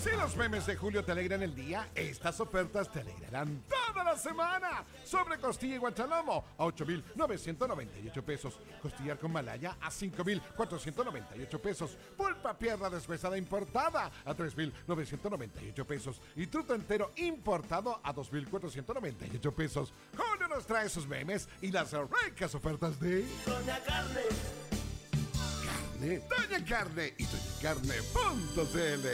Si los memes de Julio te alegran el día, estas ofertas te alegrarán toda la semana. Sobre costilla y guanchalomo a 8,998 pesos. Costillar con malaya a 5,498 pesos. Pulpa pierna deshuesada importada a 3,998 pesos. Y truto entero importado a 2,498 pesos. Julio nos trae sus memes y las ricas ofertas de Doña Carne. Doña Carne y doñacarne.cl.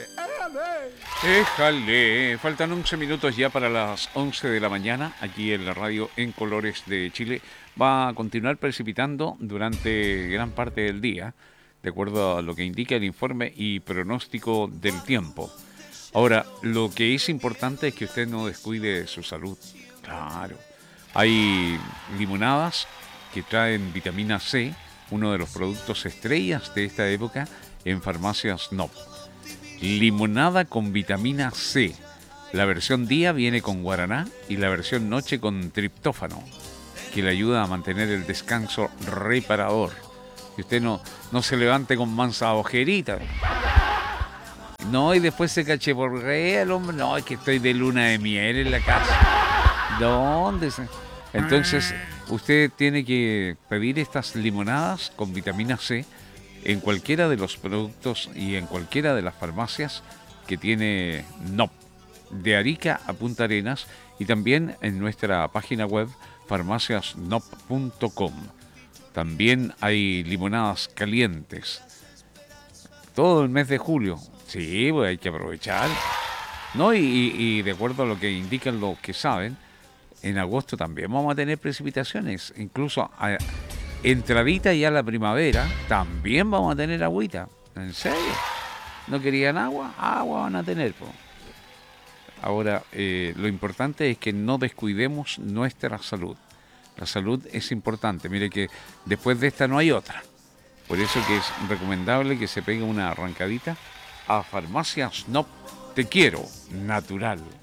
Éjale, faltan 11 minutos ya para las 11 de la mañana. Aquí en la radio En Colores de Chile va a continuar precipitando durante gran parte del día, de acuerdo a lo que indica el informe y pronóstico del tiempo. Ahora, lo que es importante es que usted no descuide su salud. Claro, hay limonadas que traen vitamina C, uno de los productos estrellas de esta época en farmacias NOP. Limonada con vitamina C. La versión día viene con guaraná y la versión noche con triptófano, que le ayuda a mantener el descanso reparador. Que usted no se levante con mansa ojerita. No, y después se cacheporrea el hombre. No, es que estoy de luna de miel en la casa. ¿Dónde se...? Entonces, usted tiene que pedir estas limonadas con vitamina C en cualquiera de los productos y en cualquiera de las farmacias que tiene NOP, de Arica a Punta Arenas, y también en nuestra página web farmaciasnop.com. También hay limonadas calientes todo el mes de julio. Sí, pues hay que aprovechar. No, y de acuerdo a lo que indican los que saben, en agosto también vamos a tener precipitaciones. Incluso entradita ya la primavera, también vamos a tener agüita. ¿En serio? ¿No querían agua? Agua van a tener, po. Ahora, lo importante es que no descuidemos nuestra salud. La salud es importante. Mire que después de esta no hay otra. Por eso que es recomendable que se pegue una arrancadita a Farmacias NOP. Te quiero natural.